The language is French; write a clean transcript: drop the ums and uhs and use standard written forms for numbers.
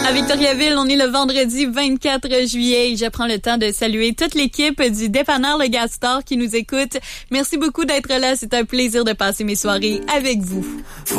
À Victoriaville, on est le vendredi 24 juillet et je prends le temps de saluer toute l'équipe du Dépanneur Le Gastor qui nous écoute. Merci beaucoup d'être là. C'est un plaisir de passer mes soirées avec vous.